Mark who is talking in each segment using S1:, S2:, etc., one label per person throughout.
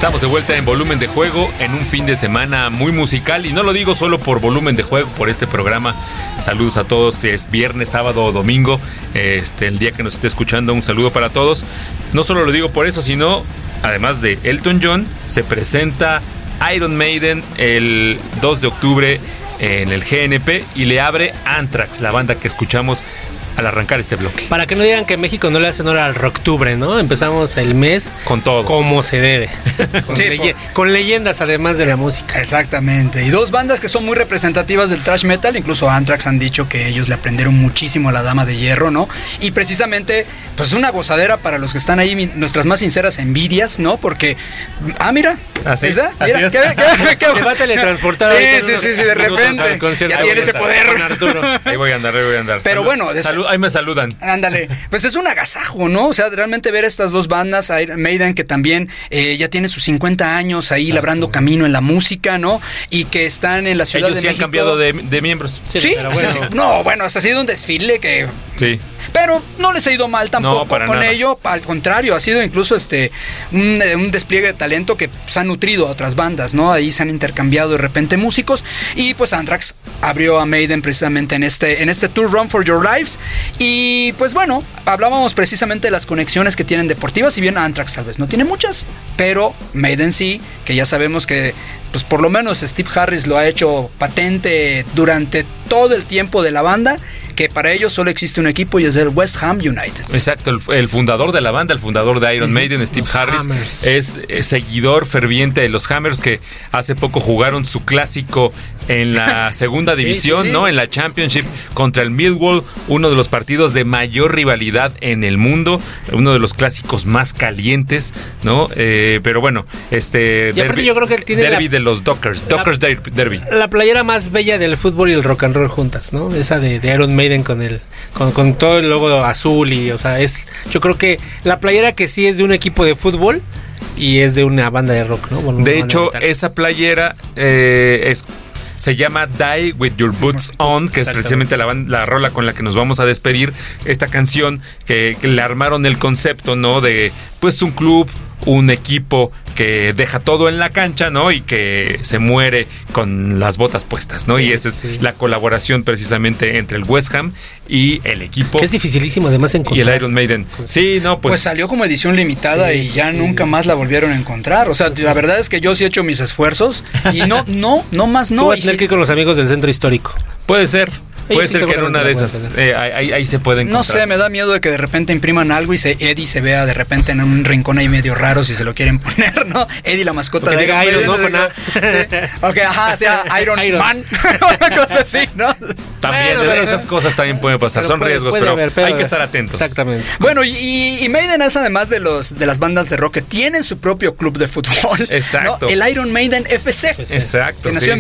S1: Estamos de vuelta en Volumen de Juego en un fin de semana muy musical, y no lo digo solo por Volumen de Juego, por este programa. Saludos a todos, que es viernes, sábado o domingo, el día que nos esté escuchando, un saludo para todos. No solo lo digo por eso, sino además de Elton John, se presenta Iron Maiden el 2 de octubre en el GNP y le abre Anthrax, la banda que escuchamos al arrancar este bloque.
S2: Para que no digan que México no le hace honor al Rocktubre, ¿no? Empezamos el mes
S1: con todo,
S2: como se debe. Con leyendas además de la música.
S3: Exactamente. Y dos bandas que son muy representativas del thrash metal. Incluso Anthrax han dicho que ellos le aprendieron muchísimo a la Dama de Hierro, ¿no? Y precisamente, pues una gozadera para los que están ahí, nuestras más sinceras envidias, ¿no? Porque, mira,
S1: ¿así?
S3: ¿Esa? Mira,
S2: ¿qué va a teletransportar?
S3: Sí, de repente. Ya tiene ese poder.
S1: Ahí voy a andar.
S3: Pero bueno,
S1: ahí me saludan.
S3: Ándale. Pues es un agasajo, ¿no? O sea, realmente ver estas dos bandas, Iron Maiden, que también ya tiene sus 50 años ahí labrando camino en la música, ¿no? Y que están en la Ciudad de México.
S1: Ellos sí han cambiado de miembros.
S3: Sí, no, bueno, hasta ha sido un desfile que...
S1: Sí.
S3: Pero no les ha ido mal tampoco con
S1: nada.
S3: ello, al contrario, ha sido incluso un despliegue de talento que se ha nutrido a otras bandas, ¿no? Ahí se han intercambiado de repente músicos, y pues Anthrax abrió a Maiden precisamente en este Tour Run for Your Lives. Y pues bueno, hablábamos precisamente de las conexiones que tienen deportivas, si bien Anthrax tal vez no tiene muchas, pero Maiden sí, que ya sabemos que pues por lo menos Steve Harris lo ha hecho patente durante todo el tiempo de la banda, que para ellos solo existe un equipo y es el West Ham United.
S1: Exacto, el fundador de la banda, el fundador de Iron Maiden, Steve Harris, Hammers. Es seguidor ferviente de los Hammers, que hace poco jugaron su clásico en la segunda división, sí. ¿No? En la Championship contra el Millwall, uno de los partidos de mayor rivalidad en el mundo, uno de los clásicos más calientes, ¿no? Pero bueno,
S2: derby, yo creo que él tiene
S1: derby de los Dockers Derby.
S2: La playera más bella del fútbol y el rock and roll juntas, ¿no? Esa de Iron Maiden con todo el logo azul, y o sea, yo creo que la playera que sí es de un equipo de fútbol y es de una banda de rock, ¿no? Bueno,
S1: de hecho, esa playera se llama Die With Your Boots On, que es precisamente la rola con la que nos vamos a despedir. Esta canción que le armaron el concepto, ¿no? De pues un club, un equipo que deja todo en la cancha, ¿no? Y que se muere con las botas puestas, ¿no? Sí, y esa es la colaboración precisamente entre el West Ham y el equipo.
S2: Que es dificilísimo además encontrar.
S1: Y el Iron Maiden. Sí, no, pues
S3: salió como edición limitada y ya nunca más la volvieron a encontrar. O sea, la verdad es que yo sí he hecho mis esfuerzos y no más no.
S2: Tú vas a tener que ir con los amigos del centro histórico.
S1: Puede ser. Puede ser que en una de esas ahí se puede encontrar.
S3: No sé, me da miedo de que de repente impriman algo y Eddie se vea de repente en un rincón ahí medio raro si se lo quieren poner, ¿no? Eddie, la mascota de
S2: Iron, ¿no?
S3: Ok, sea Iron Man, una cosa así, ¿no?
S1: También esas cosas también pueden pasar, son riesgos, pero hay que estar atentos.
S2: Exactamente.
S3: Bueno, y Maiden es además de las bandas de rock que tienen su propio club de fútbol.
S1: Exacto.
S3: ¿No? El Iron Maiden FC.
S1: Exacto.
S3: Que nació en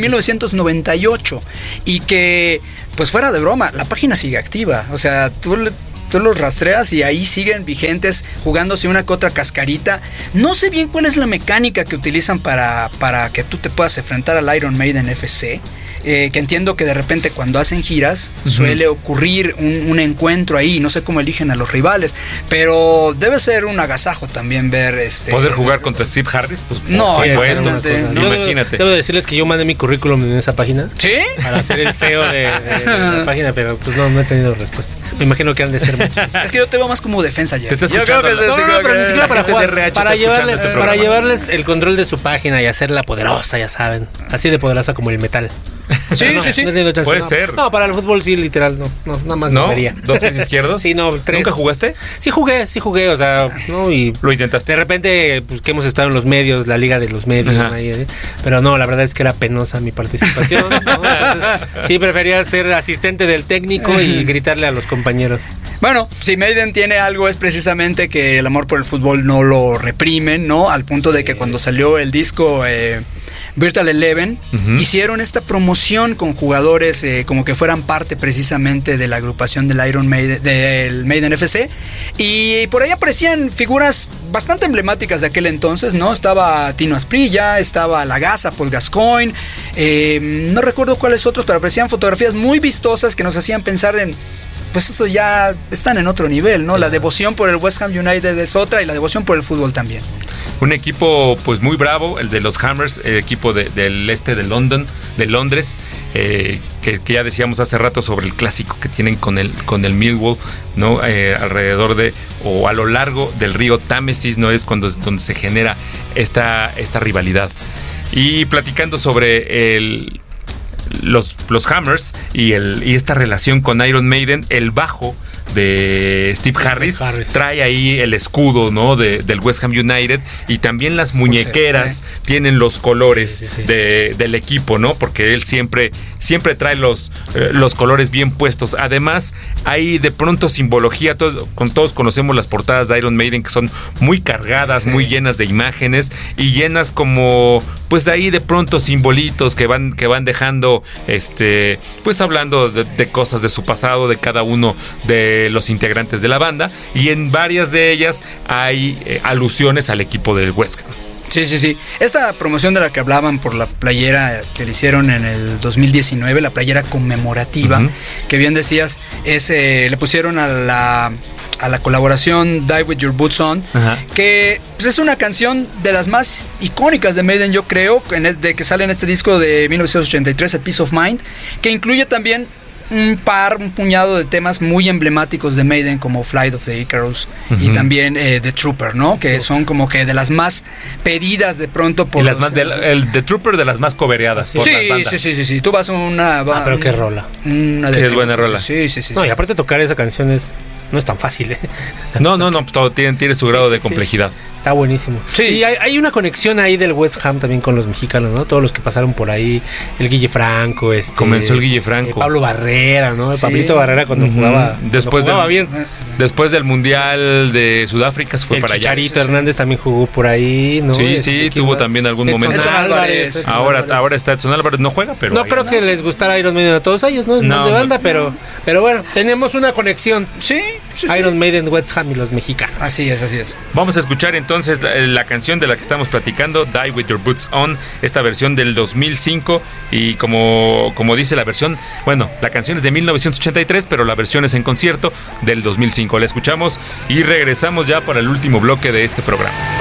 S3: 1998 y que, pues fuera de broma, la página sigue activa. O sea, tú los rastreas y ahí siguen vigentes, jugándose una que otra cascarita. No sé bien cuál es la mecánica que utilizan para que tú te puedas enfrentar al Iron Maiden FC. Que entiendo que de repente cuando hacen giras suele ocurrir un encuentro ahí, no sé cómo eligen a los rivales, pero debe ser un agasajo también ver
S1: poder jugar contra Steve Harris, pues
S3: no,
S1: imagínate.
S2: Debo decirles que yo mandé mi currículum en esa página.
S3: ¿Sí?
S2: Para hacer el CEO de la página, pero pues no he tenido respuesta. Me imagino que han de ser muchos.
S3: Es que yo te veo más como defensa ya.
S1: Yo creo que
S2: pero ni siquiera para jugar, para llevarles el control de su página y hacerla poderosa, ya saben, así de poderosa como el metal.
S3: Sí.
S1: No puede ser.
S2: No, para el fútbol sí, literal, no, nada más
S1: no
S2: vería.
S1: ¿2 pies izquierdos?
S2: Sí, no, 3.
S1: ¿Nunca jugaste?
S2: Sí jugué, o sea, ¿no? Y
S1: lo intentaste.
S2: De repente, pues que hemos estado en los medios, la liga de los medios, ahí, pero no, la verdad es que era penosa mi participación, ¿no? Entonces, sí, prefería ser asistente del técnico y gritarle a los compañeros.
S3: Bueno, si Maiden tiene algo es precisamente que el amor por el fútbol no lo reprimen, ¿no? Al punto de que cuando salió el disco Virtual Eleven, hicieron esta promoción con jugadores como que fueran parte precisamente de la agrupación del Iron Maiden, del Maiden FC, y por ahí aparecían figuras bastante emblemáticas de aquel entonces, ¿no? Estaba Tino Asprilla, estaba Lagaza, Paul Gascoigne, no recuerdo cuáles otros, pero aparecían fotografías muy vistosas que nos hacían pensar en, pues eso ya están en otro nivel, ¿no? La devoción por el West Ham United es otra y la devoción por el fútbol también.
S1: Un equipo pues muy bravo, el de los Hammers, el equipo del este de Londres, que ya decíamos hace rato sobre el clásico que tienen con el Millwall, ¿no? Alrededor o a lo largo del río Támesis, ¿no? Es donde se genera esta rivalidad. Y platicando sobre los Hammers y esta relación con Iron Maiden, el bajo de Steve Harris trae ahí el escudo, ¿no? del West Ham United, y también las muñequeras tienen los colores del equipo, ¿no? Porque él siempre trae los colores bien puestos. Además, hay de pronto simbología. Todos conocemos las portadas de Iron Maiden, que son muy cargadas, muy llenas de imágenes y llenas como, pues de ahí de pronto simbolitos que van dejando, pues hablando de cosas de su pasado, de cada uno de los integrantes de la banda, y en varias de ellas hay alusiones al equipo del West Ham.
S3: Sí. Esta promoción de la que hablaban por la playera que le hicieron en el 2019, la playera conmemorativa, que bien decías, le pusieron a la colaboración Die With Your Boots On, que pues, es una canción de las más icónicas de Maiden, yo creo, de que sale en este disco de 1983, el Peace of Mind, que incluye también un puñado de temas muy emblemáticos de Maiden, como Flight of the Icarus y también The Trooper, ¿no? Que son como que de las más pedidas de pronto por
S1: el The Trooper de las más cobereadas.
S3: Sí. Tú vas a una...
S2: pero qué rola.
S1: Es buena rola.
S3: Sí.
S2: No, y aparte tocar esa canción no es tan fácil,
S1: No, pues todo tiene su grado de complejidad.
S2: Está buenísimo. Sí. Y hay una conexión ahí del West Ham también con los mexicanos, ¿no? Todos los que pasaron por ahí, el Guille Franco,
S1: comenzó el Guille Franco,
S2: Pablo Barrera, ¿no? El Pablito Barrera cuando jugaba bien.
S1: Después del Mundial de Sudáfrica fue para allá.
S2: Chicharito Hernández también jugó por ahí, ¿no?
S1: Sí, tuvo también algún momento.
S3: Álvarez.
S1: Ahora está Edson Álvarez, no juega, pero...
S2: No creo que les gustara Iron Maiden a todos ellos, ¿no? No de banda, pero bueno, tenemos una conexión.
S3: Sí.
S2: Iron Maiden, West Ham y los mexicanos.
S3: Así es.
S1: Vamos a escuchar entonces la canción de la que estamos platicando, Die With Your Boots On, esta versión del 2005, y como dice la versión, bueno, la canción es de 1983, pero la versión es en concierto del 2005. La escuchamos y regresamos ya para el último bloque de este programa.